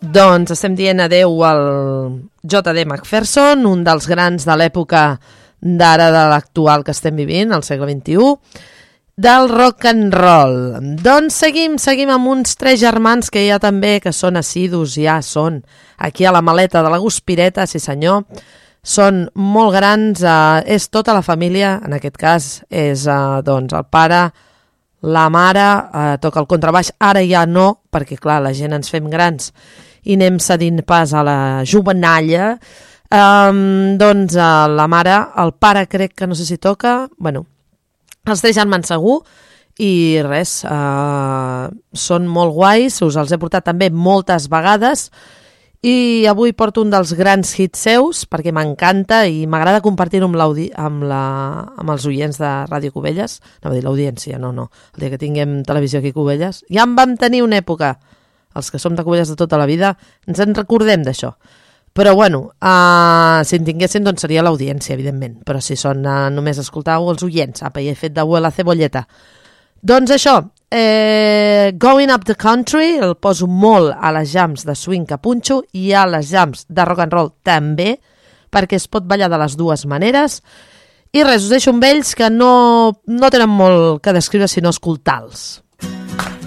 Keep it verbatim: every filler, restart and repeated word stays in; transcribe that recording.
Doncs estem dient adeu al J D McPherson, un dels grans de l'època d'ara de l'actual que estem vivint, al segle vint-i-u, del rock and roll. Doncs seguim, seguim amb uns tres germans que ja també, que són assidus, ja són aquí a la maleta de la Guspireta, sí senyor, són molt grans, eh, és tota la família, en aquest cas és eh, doncs el pare, la mare, eh, toca el contrabaix, ara ja no, perquè clar, la gent ens fem grans i anem cedint pas a la jovenalla, um, doncs uh, la mare, el pare crec que no sé si toca, bueno, els tres germans segur, i res, uh, són molt guais, us els he portat també moltes vegades, i avui porto un dels grans hits seus, perquè m'encanta i m'agrada compartir-ho amb, amb, la, amb els oients de Ràdio Cubelles, no vull dir l'audiència, no, no, el dia que tinguem televisió aquí a Cubelles, ja en vam tenir una època, els que som de Cubelles de tota la vida, ens en recordem d'això. Però bueno, uh, si en tinguéssim doncs seria l'audiència, evidentment. Però si són uh, només escoltau els oients, apa, i he fet d'abuela cebolleta. Doncs això, eh, Going Up the Country, el poso molt a les jams de swing que punxo i a les jams de rock and roll també, perquè es pot ballar de les dues maneres. I res, us deixo amb ells que no, no tenen molt que descriure sinó escoltar-los.